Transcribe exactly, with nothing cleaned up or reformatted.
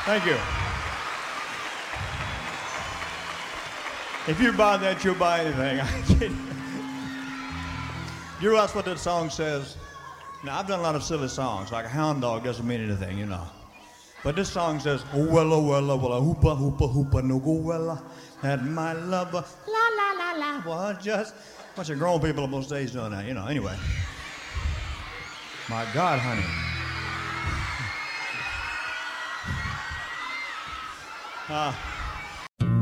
Thank you. If you buy that, you'll buy anything. I kid you. You realize what that song says? Now, I've done a lot of silly songs, like a hound dog doesn't mean anything, you know. But this song says, oh, wella, wella, wella, hoopa, hoopa, hoopa, no go, wella, had my lover, la, la, la, la. Well, just a bunch of grown people most days doing that, you know. Anyway. My God, honey. Uh,